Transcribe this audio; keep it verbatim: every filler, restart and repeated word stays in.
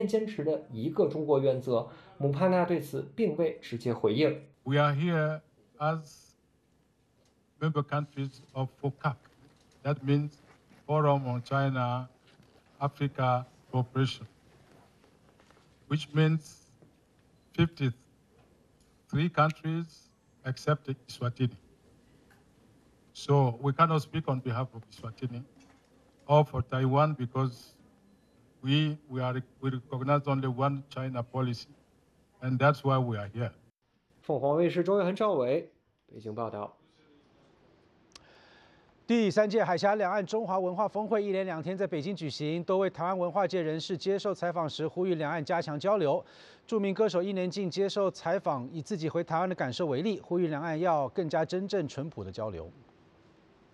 坚持的一个中国原则。姆帕纳对此并未直接回应。 We are here as member countries of FOCAC. That means Forum on China Africa Cooperation, which means fifty-three countries except Eswatini. So we cannot speak on behalf of Eswatini or for Taiwan because we, we, are, we recognize only one China policy, and that's why we are here. 凤凰卫视周约涵、赵伟北京报道。 第三届海峡两岸中华文化峰会一连两天在北京举行，多位台湾文化界人士接受采访时呼吁两岸加强交流。著名歌手伊能静接受采访，以自己回台湾的感受为例，呼吁两岸要更加真正淳朴的交流。